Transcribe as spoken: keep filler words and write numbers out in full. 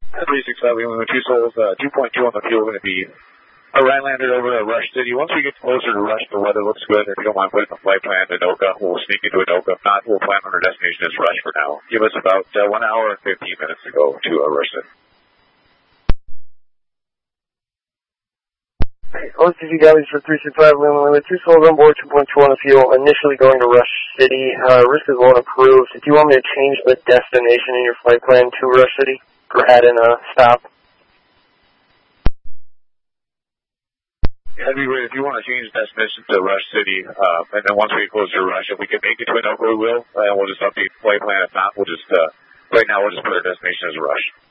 three six five, Lima two souls, uh, two point two on the fuel, going to be a right landed over to Rush City. Once we get closer to Rush, the weather looks good. If you don't mind putting the flight plan to Anoka, we'll sneak into Anoka. If not, we'll plan on our destination as Rush for now. Give us about uh, one hour and fifteen minutes to go to uh, Rush City. O C C Galley for three six five, Lima Lima two souls on board, two point two on the fuel. Initially going to Rush City. Uh, risk is one approved. Do you want me to change the destination in your flight plan to Rush City? Or add in a stop? That'd be great. If you want to change the destination to Rush City, uh, and then once we get closer to Rush, if we can make it to Anoka, we will, and we'll just update the flight plan. If not, we'll just, uh, right now we'll just put our destination as Rush.